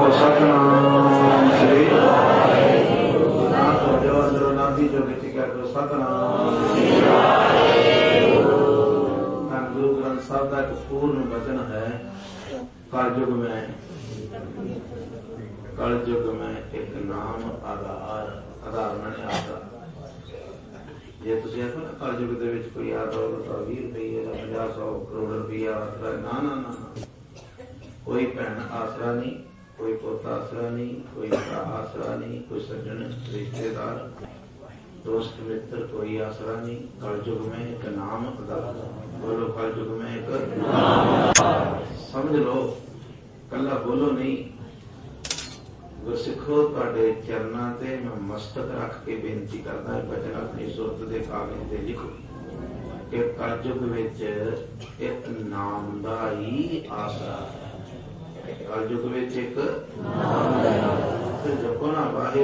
ਸਤਨਾਮ ਸ੍ਰੀ ਵਾਹਿਗੁਰੂ। ਨਾ ਜੋ ਅੰਦਰੋਂ ਨਾ ਵੀ ਜੋ ਵਿੱਚ ਕਰ ਦੋ ਸਤਨਾਮ ਸ੍ਰੀ ਵਾਹਿਗੁਰੂ। ਧੰਨ ਗੁਰੂ ਗ੍ਰੰਥ ਸਾਹਿਬ ਦਾ ਇੱਕ ਪੂਰਨ ਬਚਨ ਹੈ। कलयुग में एक नाम आधार मैंने आधार। जे तुसीं आखो ना कलयुग दे विच कोई दौलत 20 रुपये 50 100 करोड़ रुपया आसरा, ना ना ना, कोई भैन आसरा नहीं, कोई पोता आसरा नहीं, कोई भरा आसरा नहीं, कोई सज्जन रिश्तेदार दोस्त मित्र कोई आसरा नहीं। कलयुग में एक नाम आधार। बोलो कलयुग में एक नाम। समझ लो, कला बोलो नहीं। गुरसिखो तुहाडे चरनां ते मैं मस्तक रख के बेनती करदा है, बचन अपनी सुरत दे कागज ते लिखो कि कलयुग विच एक नाम दा ही आसरा है। कलयुग विच एक नाम दा ही आसरा। जपो ना वाहे